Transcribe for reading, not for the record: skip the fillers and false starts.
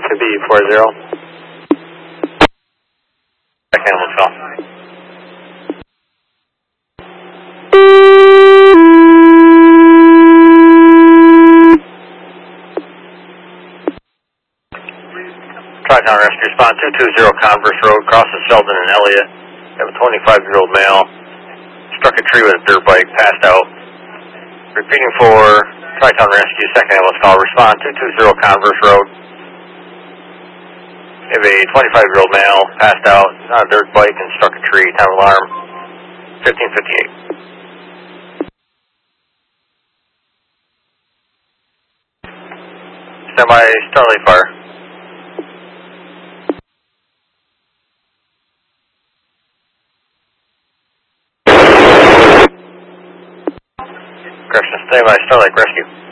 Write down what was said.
Could be 40. Back animal call. Tri-Town Rescue Response 220 Converse Road, crosses Sheldon and Elliott. We have a 25-year-old male. Struck a tree with a dirt bike, passed out. Repeating for Tri-Town Rescue, second ambulance call. Response 220 Converse Road. We have a 25-year-old male, passed out on a dirt bike and struck a tree. Time alarm 1558. Stand by Starlight Fire. Correction, stand by Starlight Rescue.